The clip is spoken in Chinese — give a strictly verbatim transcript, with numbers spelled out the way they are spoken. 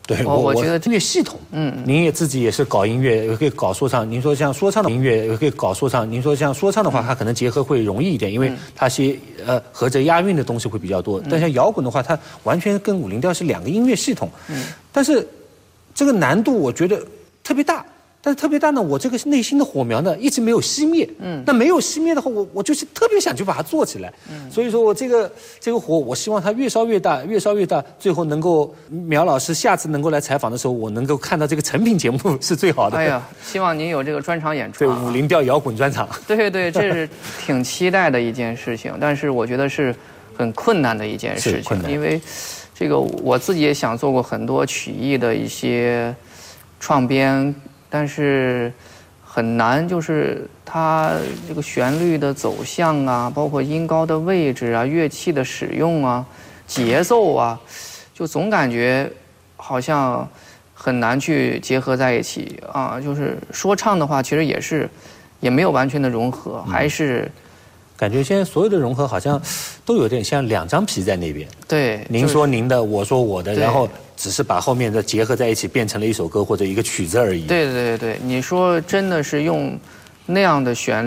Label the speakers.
Speaker 1: 对，
Speaker 2: 我我觉得
Speaker 1: 音乐系统，嗯，您也自己也是搞音乐，也可以搞说唱。您说像说唱的音乐，也可以搞说唱。您说像说唱的话，它可能结合会容易一点，因为它些呃合着押韵的东西会比较多。但像摇滚的话，它完全跟五零调是两个音乐系统。嗯，但是这个难度我觉得特别大。但是特别大呢，我这个内心的火苗呢一直没有熄灭。嗯，那没有熄灭的话，我我就是特别想去把它做起来。嗯，所以说我这个这个火，我希望它越烧越大，越烧越大，最后能够苗老师下次能够来采访的时候，我能够看到这个成品节目是最好的。
Speaker 2: 哎呀，希望您有这个专场演出。
Speaker 1: 对，五零调摇滚专场。
Speaker 2: 对对，这是挺期待的一件事情，但是我觉得是很困难的一件事情，因为这个我自己也想做过很多曲艺的一些创编。但是很难，就是它这个旋律的走向啊，包括音高的位置啊，乐器的使用啊，节奏啊，就总感觉好像很难去结合在一起啊。就是说唱的话，其实也是也没有完全的融合，还是
Speaker 1: 感觉现在所有的融合好像都有点像两张皮在那边。
Speaker 2: 对，
Speaker 1: 您说您的，我说我的，然后只是把后面的结合在一起，变成了一首歌或者一个曲子而已。
Speaker 2: 对对对对，你说真的是用那样的旋律。